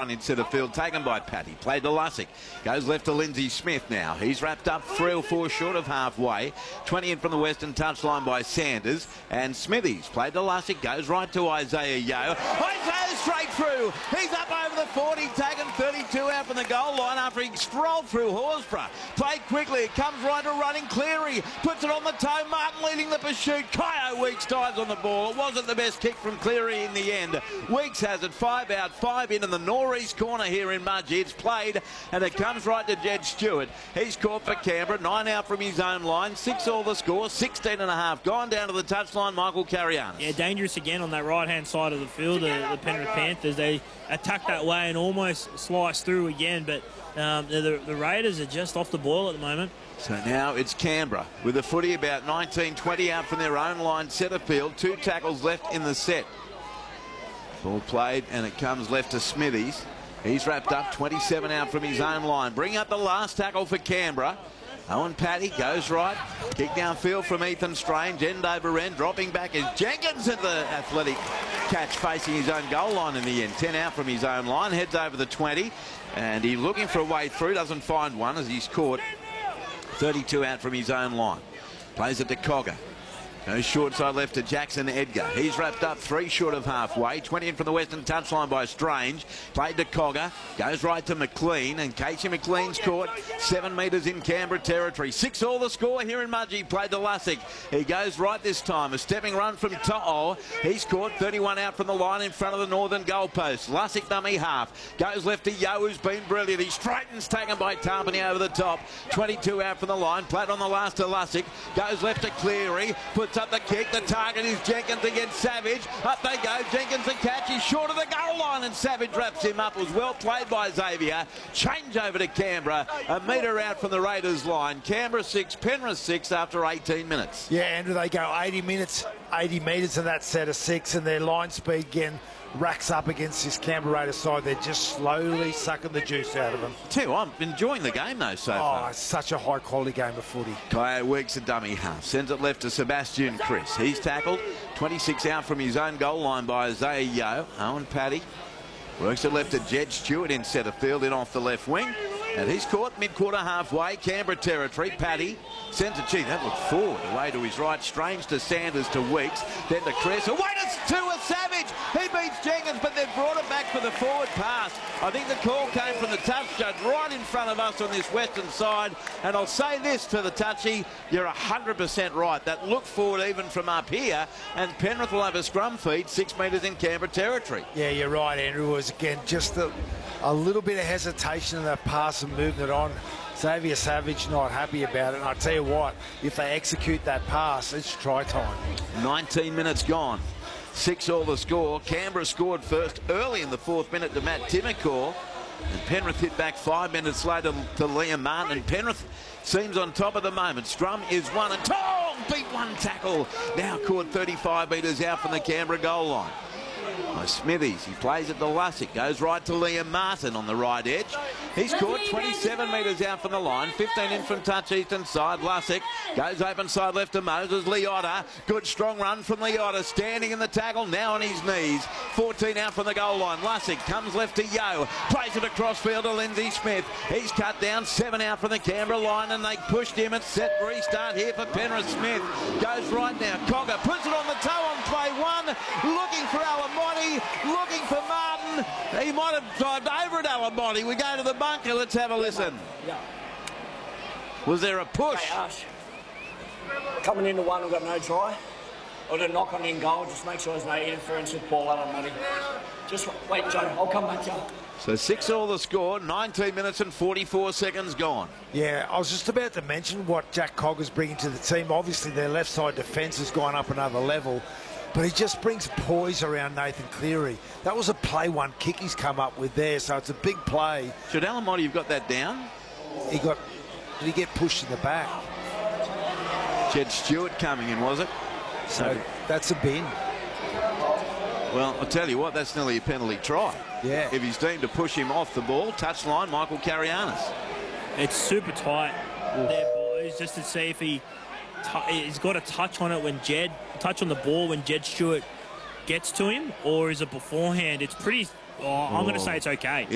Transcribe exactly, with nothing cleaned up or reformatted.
one in centre field, taken by Paddy. Played to Lussick. Goes left to Lindsay Smith now. He's wrapped up three or four short of halfway. twenty in from the western touchline by Sanders. And Smithies played to Lussick. Goes right to Isaiah Yeo. Isaiah straight through. He's up over the forty, taken thirty-two out from the goal line after he strolled through Horsburgh. Played quickly. It comes right to running Cleary. Puts it on the toe. Martin leading the pursuit. Kyo Weeks dives on the ball. It wasn't the best kick from Cleary in the end. Weeks has it five out, five in in the northeast corner here in Mudgee. It's played and it comes right to Jed Stewart. He's caught for Canberra. Nine out from his own line. Six all the score. sixteen and a half gone down to the touchline. Michael Carianis. Yeah, dangerous again on that right-hand side of the field. The, the Penrith Panthers, they attacked that way and almost sliced through again, but um, the, the Raiders are just off the ball at the moment. So now it's Canberra with a footy about nineteen twenty out from their own line centre field. Two tackles left in the set. Ball played and it comes left to Smithies. He's wrapped up twenty-seven out from his own line. Bring up the last tackle for Canberra. Owen Paddy goes right. Kick downfield from Ethan Strange. End over end. Dropping back is Jenkins at the athletic catch facing his own goal line in the end. ten out from his own line. Heads over the twenty. And he's looking for a way through. Doesn't find one as he's caught. thirty-two out from his own line. Plays it to Cogger. Goes short side left to Jackson Edgar. He's wrapped up three short of halfway. twenty in from the western touchline by Strange. Played to Cogger. Goes right to McLean. And Casey McLean's caught seven metres in Canberra territory. Six all the score here in Mudgee. Played to Lussick. He goes right this time. A stepping run from To'o. He's caught thirty-one out from the line in front of the northern goalpost. Lussick dummy half. Goes left to Yo, who's been brilliant. He straightens, taken by Tarpany over the top. twenty-two out from the line. Played on the last to Lussick. Goes left to Cleary. Puts up the kick. The target is Jenkins against Savage. Up they go. Jenkins the catch. He's short of the goal line and Savage wraps him up. It was well played by Xavier. Change over to Canberra. A metre out from the Raiders line. Canberra six, Penrith six after eighteen minutes. Yeah, Andrew, they go eighty minutes, eighty metres in that set of six, and their line speed again racks up against this Canberra Raiders side. They're just slowly sucking the juice out of them. Too, I'm enjoying the game though so oh, far. Oh, it's such a high quality game of footy. Kyo Weeks a dummy half. Sends it left to Sebastian Chris. He's tackled. twenty-six out from his own goal line by Isaiah Yeo. Owen Paddy works it left to Jed Stewart in centre field, in off the left wing. And he's caught mid-quarter halfway, Canberra territory. Paddy sends it, gee, that looked forward, away to his right. Strange to Sanders to Weeks, then to Chris. Away to a Savage. He beats Jenkins, but they've brought it back for the forward pass. I think the call came from the touch judge right in front of us on this western side. And I'll say this to the touchy, you're one hundred percent right. That looked forward even from up here, and Penrith will have a scrum feed six metres in Canberra territory. Yeah, you're right, Andrew. It was, again, just a, a little bit of hesitation in that pass and moving it on. Xavier Savage not happy about it. And I tell you what, if they execute that pass, it's try time. nineteen minutes gone. Six all the score. Canberra scored first early in the fourth minute to Matt Timmercore. And Penrith hit back five minutes later to Liam Martin. And Penrith seems on top of the moment. Strum is one and Tong beat one tackle. Now caught thirty-five metres out from the Canberra goal line. By Smithies, he plays it to Lussick, goes right to Liam Martin on the right edge. He's caught twenty-seven metres out from the line, fifteen in from touch eastern side. Lussick goes open side left to Moses. Leotta, good strong run from Leotta, standing in the tackle, now on his knees. fourteen out from the goal line. Lussick comes left to Yo, plays it across field to Lindsay Smith. He's cut down, seven out from the Canberra line, and they pushed him. It's set restart here for Penrith. Smith goes right now. Cogger puts it on the toe on play one, looking for Alamotti, looking for Martin. He might have dived over at Alamotti. We go to the bunker. Let's have a listen. Yeah. Was there a push? Hey, Ash. Coming into one, we've got no try. Or to knock on in goal, just make sure there's no interference with Paul Alamotti. Just wait, Joe. I'll come back to you. So six all the score, nineteen minutes and forty-four seconds gone. Yeah, I was just about to mention what Jack Cogger's bringing to the team. Obviously, their left side defence has gone up another level, but he just brings poise around Nathan Cleary. That was a play one kick he's come up with there, so it's a big play. Should Alamotti have got that down? He got, did he get pushed in the back? Jed Stewart coming in, was it? So that's a bin. Well, I'll tell you what, that's nearly a penalty try. Yeah. If he's deemed to push him off the ball, touchline, Michael Carianis. It's super tight there, boys, just to see if he he's got a touch on it when Jed, touch on the ball when Jed Stewart gets to him, or is it beforehand? It's pretty, oh, I'm going to say it's okay.